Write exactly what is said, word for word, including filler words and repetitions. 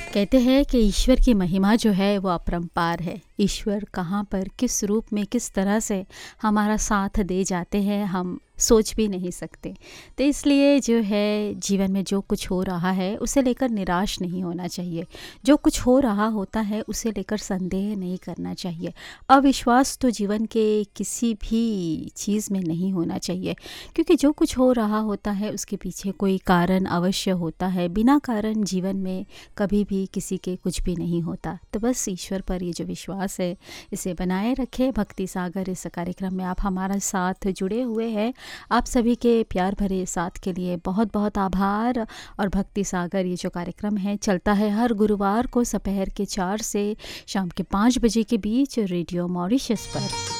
कहते हैं कि ईश्वर की महिमा जो है वो अपरंपार है। ईश्वर कहाँ पर, किस रूप में, किस तरह से हमारा साथ दे जाते हैं, हम सोच भी नहीं सकते। तो इसलिए जो है जीवन में जो कुछ हो रहा है उसे लेकर निराश नहीं होना चाहिए। जो कुछ हो रहा होता है उसे लेकर संदेह नहीं करना चाहिए। अविश्वास तो जीवन के किसी भी चीज़ में नहीं होना चाहिए, क्योंकि जो कुछ हो रहा होता है उसके पीछे कोई कारण अवश्य होता है। बिना कारण जीवन में कभी भी किसी के कुछ भी नहीं होता। तो बस ईश्वर पर ये जो विश्वास है इसे बनाए रखें। भक्ति सागर इस कार्यक्रम में आप हमारा साथ जुड़े हुए हैं। आप सभी के प्यार भरे साथ के लिए बहुत बहुत आभार। और भक्ति सागर ये जो कार्यक्रम है चलता है हर गुरुवार को दोपहर के चार से शाम के पाँच बजे के बीच रेडियो मॉरिशस पर।